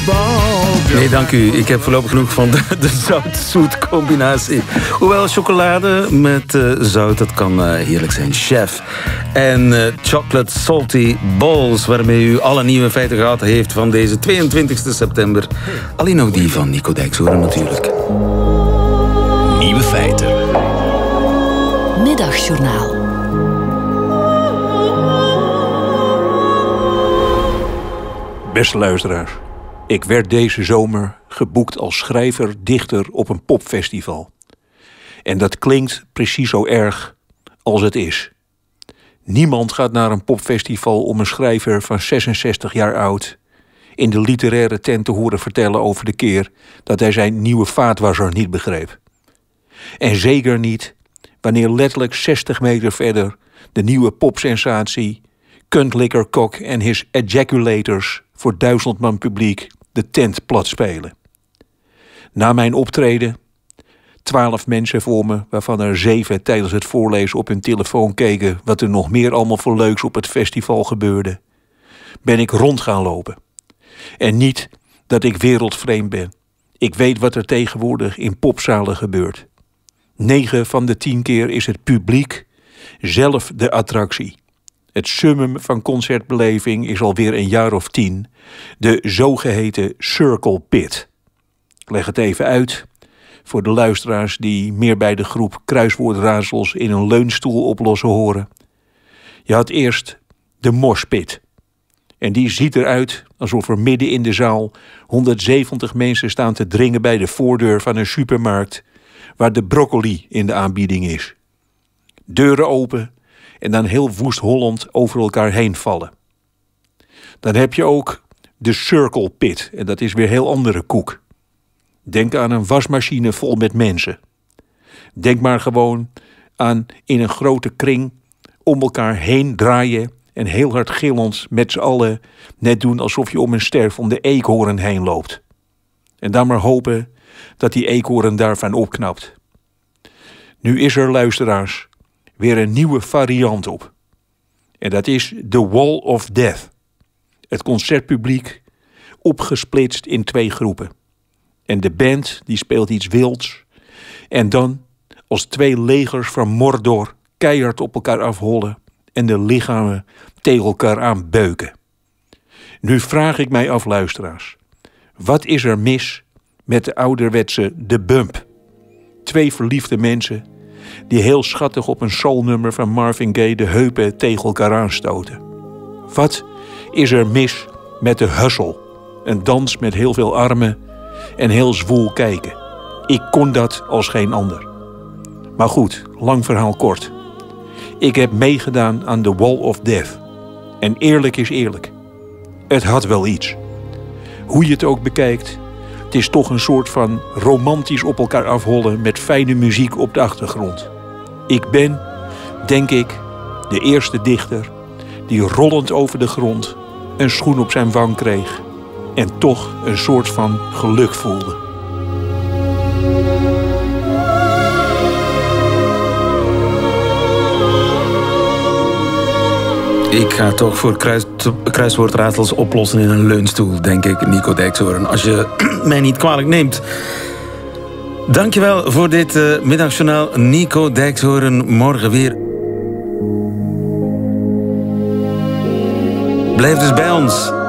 Nee, dank u. Ik heb voorlopig genoeg van de zout-zoet combinatie. Hoewel chocolade met zout, dat kan heerlijk zijn. Chef. En chocolate salty balls, waarmee u alle nieuwe feiten gehad heeft van deze 22 september. Alleen nog die van Nico Dijkshoorn natuurlijk. Nieuwe feiten. Middagjournaal. Beste luisteraars. Ik werd deze zomer geboekt als schrijver-dichter op een popfestival. En dat klinkt precies zo erg als het is. Niemand gaat naar een popfestival om een schrijver van 66 jaar oud in de literaire tent te horen vertellen over de keer dat hij zijn nieuwe vaatwasser niet begreep. En zeker niet wanneer letterlijk 60 meter verder de nieuwe popsensatie Kuntlikker Kok en his ejaculators voor 1000 man publiek de tent plat spelen. Na mijn optreden, 12 mensen voor me, waarvan er 7 tijdens het voorlezen op hun telefoon keken wat er nog meer allemaal voor leuks op het festival gebeurde, ben ik rond gaan lopen. En niet dat ik wereldvreemd ben. Ik weet wat er tegenwoordig in popzalen gebeurt. 9 van de 10 keer is het publiek zelf de attractie. Het summum van concertbeleving is alweer een jaar of 10. De zogeheten Circle Pit. Ik leg het even uit voor de luisteraars die meer bij de groep kruiswoordraadsels in een leunstoel oplossen horen. Je had eerst de moshpit. En die ziet eruit alsof er midden in de zaal 170 mensen staan te dringen bij de voordeur van een supermarkt waar de broccoli in de aanbieding is. Deuren open en dan heel woest Holland over elkaar heen vallen. Dan heb je ook de Circle Pit en dat is weer heel andere koek. Denk aan een wasmachine vol met mensen. Denk maar gewoon aan in een grote kring om elkaar heen draaien en heel hard gillend met z'n allen net doen alsof je om een stervende eekhoorn heen loopt. En dan maar hopen dat die eekhoorn daarvan opknapt. Nu is er, luisteraars, weer een nieuwe variant op. En dat is The Wall of Death. Het concertpubliek opgesplitst in 2 groepen. En de band die speelt iets wilds. En dan als 2 legers van Mordor keihard op elkaar afhollen en de lichamen tegen elkaar aan beuken. Nu vraag ik mij af, luisteraars. Wat is er mis met de ouderwetse The Bump? 2 verliefde mensen die heel schattig op een soulnummer van Marvin Gaye de heupen tegen elkaar aanstoten. Wat is er mis met de Hustle? Een dans met heel veel armen en heel zwoel kijken. Ik kon dat als geen ander. Maar goed, lang verhaal kort. Ik heb meegedaan aan The Wall of Death. En eerlijk is eerlijk. Het had wel iets. Hoe je het ook bekijkt, het is toch een soort van romantisch op elkaar afhollen met fijne muziek op de achtergrond. Ik ben, denk ik, de eerste dichter die rollend over de grond een schoen op zijn wang kreeg en toch een soort van geluk voelde. Ik ga toch voor kruiswoordraadsels oplossen in een leunstoel, denk ik, Nico Dijkshoorn. Als je mij niet kwalijk neemt. Dankjewel voor dit middagjournaal, Nico Dijkshoorn. Morgen weer. Blijf dus bij ons.